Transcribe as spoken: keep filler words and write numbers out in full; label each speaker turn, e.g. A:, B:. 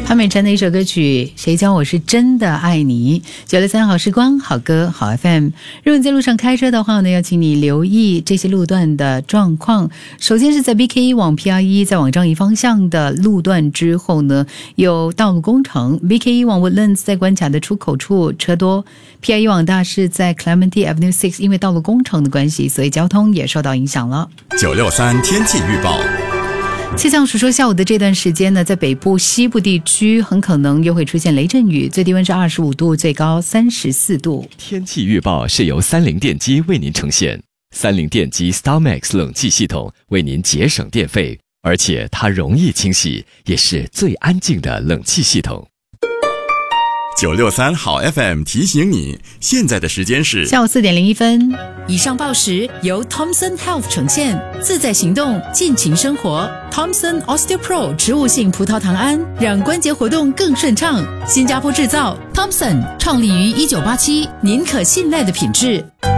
A: 潘美辰的一首歌曲《谁教我是真的爱你》。九六三好时光，好歌好 F M。如果你在路上开车的话呢，要请你留意这些路段的状况。首先是在 B K 一 往 P R 一 在往樟宜方向的路段之后呢，有道路工程。B K 一 往 Woodlands 在关卡的出口处车多。P R 一 往大是在 Clementi Avenue 六，因为道路工程的关系，所以交通也受到影响了。
B: 九六三天气预报。
A: 气象署说，下午的这段时间呢，在北部、西部地区很可能又会出现雷阵雨，最低温是二十五度，最高三十四度。
C: 天气预报是由三菱电机为您呈现，三菱电机 StarMax 冷气系统为您节省电费，而且它容易清洗，也是最安静的冷气系统。
B: 九六三好 F M 提醒你，现在的时间是
A: 下午四点零一分。
D: 以上报时由 Thompson Health 呈现，自在行动，尽情生活。Thompson OsteoPro 植物性葡萄糖胺，让关节活动更顺畅。新加坡制造 ，Thompson 创立于一九八七，您可信赖的品质。